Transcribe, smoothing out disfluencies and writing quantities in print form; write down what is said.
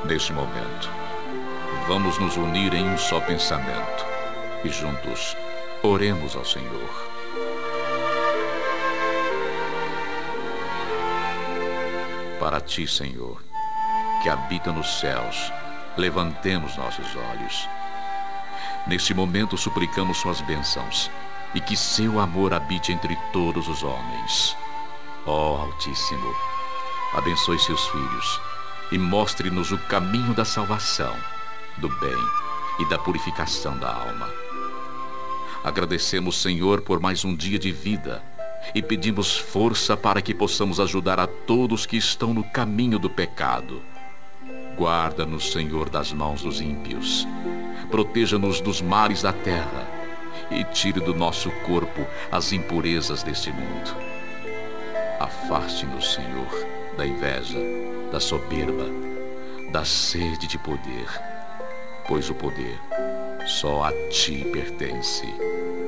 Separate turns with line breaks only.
Neste momento, vamos nos unir em um só pensamento e juntos oremos ao Senhor. Para ti, Senhor, que habita nos céus, levantemos nossos olhos. Neste momento suplicamos suas bênçãos e que seu amor habite entre todos os homens. Ó Altíssimo, abençoe seus filhos e mostre-nos o caminho da salvação, do bem e da purificação da alma. Agradecemos, Senhor, por mais um dia de vida e pedimos força para que possamos ajudar a todos que estão no caminho do pecado. Guarda-nos, Senhor, das mãos dos ímpios. Proteja-nos dos males da terra e tire do nosso corpo as impurezas deste mundo. Afaste-nos, Senhor, da inveja, da soberba, da sede de poder, pois o poder só a ti pertence.